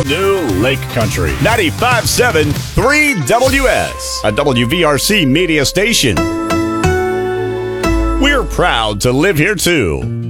new Lake Country. 95.7 3WS, a WVRC media station. We're proud to live here too.